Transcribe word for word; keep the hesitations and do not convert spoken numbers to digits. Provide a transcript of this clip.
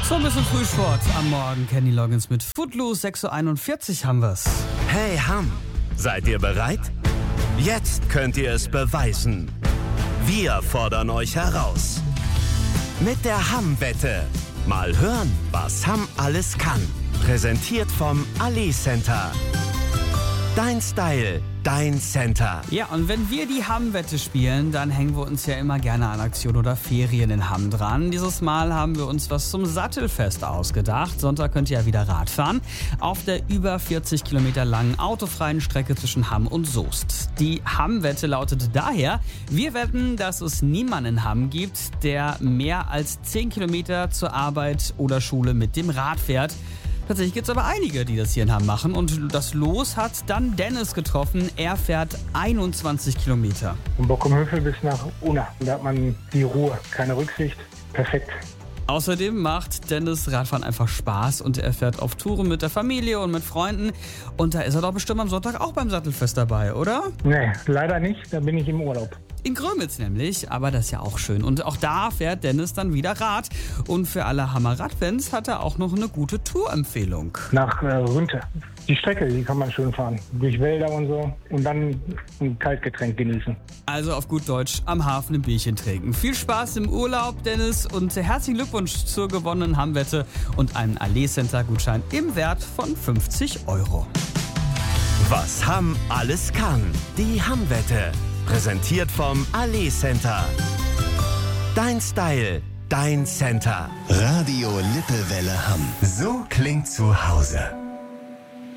So ein bisschen Frühsport am Morgen. Kenny Loggins mit Footloose, sechs Uhr einundvierzig haben wir's. Hey Hamm, seid ihr bereit? Jetzt könnt ihr es beweisen. Wir fordern euch heraus. Mit der Hamm-Wette. Mal hören, was Hamm alles kann. Präsentiert vom Ali Center. Dein Style, dein Center. Ja, und wenn wir die Hamm-Wette spielen, dann hängen wir uns ja immer gerne an Aktion oder Ferien in Hamm dran. Dieses Mal haben wir uns was zum Sattelfest ausgedacht. Sonntag könnt ihr ja wieder Rad fahren. Auf der über vierzig Kilometer langen autofreien Strecke zwischen Hamm und Soest. Die Hamm-Wette lautet daher: Wir wetten, dass es niemanden in Hamm gibt, der mehr als zehn Kilometer zur Arbeit oder Schule mit dem Rad fährt. Tatsächlich gibt es aber einige, die das hier in Hamm machen. Und das Los hat dann Dennis getroffen. Er fährt einundzwanzig Kilometer. Von Bockumhövel bis nach Unna. Da hat man die Ruhe, keine Rücksicht. Perfekt. Außerdem macht Dennis Radfahren einfach Spaß und er fährt auf Touren mit der Familie und mit Freunden. Und da ist er doch bestimmt am Sonntag auch beim Sattelfest dabei, oder? Nee, leider nicht. Da bin ich im Urlaub. In Grömitz nämlich, aber das ist ja auch schön. Und auch da fährt Dennis dann wieder Rad. Und für alle Hammer Radfans hat er auch noch eine gute Tourempfehlung. Nach äh, Rünte. Die Strecke, die kann man schön fahren. Durch Wälder und so. Und dann ein Kaltgetränk genießen. Also auf gut Deutsch am Hafen ein Bierchen trinken. Viel Spaß im Urlaub, Dennis. Und herzlichen Glückwunsch zur gewonnenen Hamm-Wette und einen Ali Center Gutschein im Wert von fünfzig Euro. Was Hamm alles kann. Die Hamm-Wette. Präsentiert vom Ali Center. Dein Style, dein Center. Radio Lippewelle Hamm. So klingt zu Hause.